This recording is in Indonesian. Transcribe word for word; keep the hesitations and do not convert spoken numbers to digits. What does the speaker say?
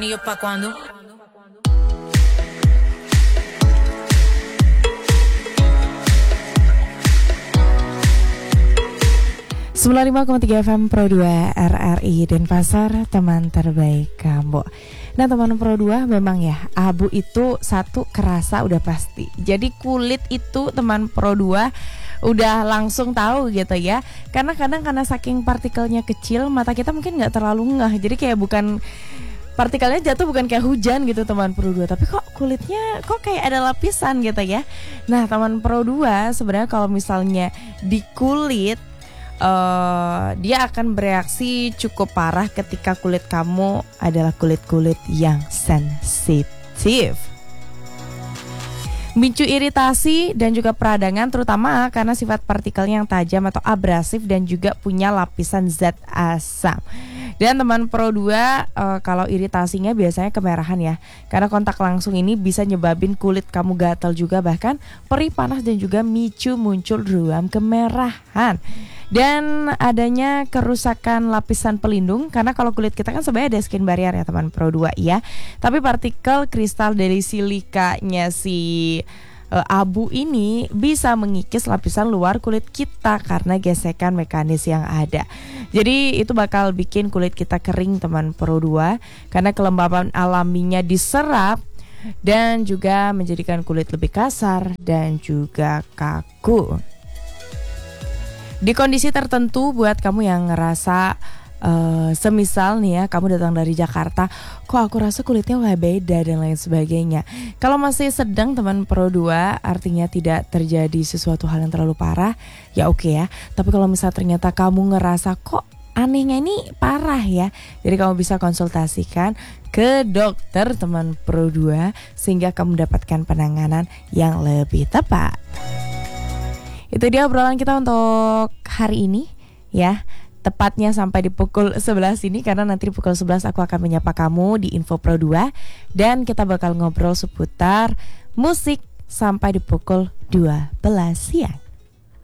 Yo pa' cuando. sembilan puluh lima koma tiga F M Pro dua R R I Denpasar, teman terbaik kamu. Nah teman Pro dua, memang ya abu itu satu kerasa udah pasti. Jadi kulit itu teman Pro dua udah langsung tahu gitu ya. Karena kadang karena saking partikelnya kecil, mata kita mungkin nggak terlalu ngeh. Jadi kayak bukan partikelnya jatuh bukan kayak hujan gitu teman Pro dua, tapi kok kulitnya kok kayak ada lapisan gitu ya. Nah teman Pro dua sebenarnya kalau misalnya di kulit Uh, dia akan bereaksi cukup parah ketika kulit kamu adalah kulit-kulit yang sensitif. Micu iritasi dan juga peradangan, terutama karena sifat partikelnya yang tajam atau abrasif dan juga punya lapisan zat asam. Dan teman Pro dua, uh, kalau iritasinya biasanya kemerahan ya, karena kontak langsung ini bisa nyebabin kulit kamu gatal juga, bahkan perih, panas dan juga micu muncul ruam kemerahan. Dan adanya kerusakan lapisan pelindung, karena kalau kulit kita kan sebenarnya ada skin barrier ya teman Pro dua ya. Tapi partikel kristal dari silikanya si uh, abu ini bisa mengikis lapisan luar kulit kita karena gesekan mekanis yang ada. Jadi itu bakal bikin kulit kita kering teman Pro dua, karena kelembapan alaminya diserap dan juga menjadikan kulit lebih kasar dan juga kaku. Di kondisi tertentu buat kamu yang ngerasa uh, semisal nih ya, kamu datang dari Jakarta, kok aku rasa kulitnya wah beda dan lain sebagainya. Kalau masih sedang teman Pro dua, artinya tidak terjadi sesuatu hal yang terlalu parah, ya oke okay ya. Tapi kalau misal ternyata kamu ngerasa kok anehnya ini parah ya, jadi kamu bisa konsultasikan ke dokter teman Pro dua sehingga kamu mendapatkan penanganan yang lebih tepat. Itu dia obrolan kita untuk hari ini ya. Tepatnya sampai di pukul sebelas ini, karena nanti di pukul sebelas aku akan menyapa kamu di Info Pro dua dan kita bakal ngobrol seputar musik sampai di pukul dua belas siang.